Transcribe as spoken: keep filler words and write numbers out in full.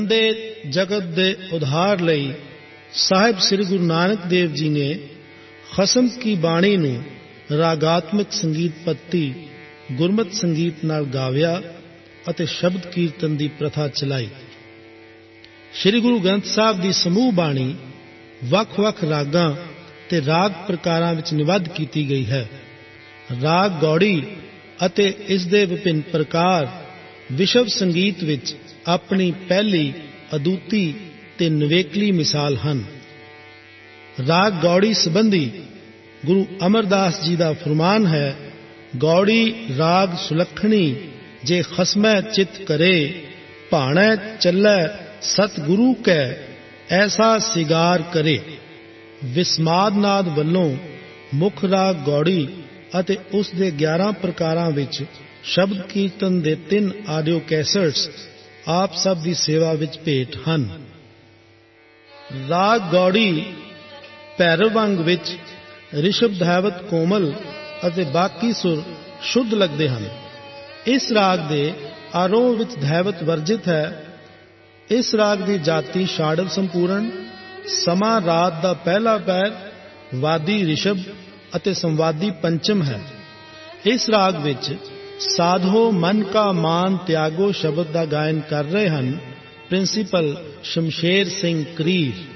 ਦੇ ਜਗਤ ਦੇ ਉਧਾਰ ਲਈ ਸਾਹਿਬ ਸ੍ਰੀ ਗੁਰੂ ਨਾਨਕ ਦੇਵ ਜੀ ਨੇ ਖਸਮ ਕੀ ਬਾਣੀ ਨੂੰ ਰਾਗਾਤਮਕ ਸੰਗੀਤ ਪੱਤੀ ਗੁਰਮਤਿ ਸੰਗੀਤ ਨਾਲ ਗਾਵਿਆ ਅਤੇ ਸ਼ਬਦ ਕੀਰਤਨ ਦੀ ਪ੍ਰਥਾ ਚਲਾਈ। ਸ੍ਰੀ ਗੁਰੂ ਗ੍ਰੰਥ ਸਾਹਿਬ ਦੀ ਸਮੂਹ ਬਾਣੀ ਵੱਖ-ਵੱਖ ਰਾਗਾਂ ਤੇ ਰਾਗ ਪ੍ਰਕਾਰਾਂ ਵਿੱਚ ਨਿਬੱਧ ਕੀਤੀ ਗਈ ਹੈ। ਰਾਗ ਗੌੜੀ ਅਤੇ ਇਸ ਦੇ ਵਿਭਿੰਨ ਪ੍ਰਕਾਰ ਵਿਸ਼ਵ ਸੰਗੀਤ ਵਿੱਚ ਆਪਣੀ ਪਹਿਲੀ ਅਦੁੱਤੀ ਤੇ ਨਿਵੇਕਲੀ ਮਿਸਾਲ ਹਨ। ਰਾਗ ਗੌੜੀ ਸੰਬੰਧੀ ਗੁਰੂ ਅਮਰਦਾਸ ਜੀ ਦਾ ਫਰਮਾਨ ਹੈ, ਗੌੜੀ ਰਾਗ ਸੁਲੱਖਣੀ ਜੇ ਖਸਮੈ ਚਿਤ ਕਰੇ, ਭਾਣੈ ਚੱਲੈ ਸਤਿਗੁਰੂ ਕੈ ਐਸਾ ਸਿਗਾਰ ਕਰੇ। ਵਿਸਮਾਦ-ਨਾਦ ਵੱਲੋਂ ਮੁੱਖ ਰਾਗ ਗੌੜੀ ਅਤੇ ਉਸ ਦੇ ਗਿਆਰਾਂ ਪ੍ਰਕਾਰਾਂ ਵਿੱਚ ਸ਼ਬਦ ਕੀਰਤਨ ਦੇ ਤਿੰਨ ਆਡੀਓ ਕੈਸਟਸ ਆਪ ਸਭ ਦੀ ਸੇਵਾ ਵਿੱਚ ਭੇਟ ਹਨ। ਰਾਗ ਗੌੜੀ ਭੈਰਵ ਅੰਗ ਵਿੱਚ ਰਿਸ਼ਭ ਧੈਵਤ ਕੋਮਲ ਅਤੇ ਬਾਕੀ ਸੁਰ ਸ਼ੁੱਧ ਲੱਗਦੇ ਹਨ। ਇਸ ਰਾਗ ਦੇ ਆਰੋਹ ਵਿੱਚ ਧੈਵਤ ਵਰਜਿਤ ਹੈ। ਇਸ ਰਾਗ ਦੀ ਜਾਤੀ ਛਾੜਵ ਸੰਪੂਰਨ, ਸਮਾਂ ਰਾਤ ਦਾ ਪਹਿਲਾ ਪਹਿਰ, ਵਾਦੀ ਰਿਸ਼ਭ ਅਤੇ ਸੰਵਾਦੀ ਪੰਚਮ ਹੈ। ਇਸ ਰਾਗ ਵਿੱਚ ਸਾਧੋ ਮਨ ਕਾ ਮਾਨ ਤਿਆਗੋ ਸ਼ਬਦ ਦਾ ਗਾਇਨ ਕਰ ਰਹੇ ਹਨ ਪ੍ਰਿੰਸੀਪਲ ਸ਼ਮਸ਼ੇਰ ਸਿੰਘ ਕਰੀਰ।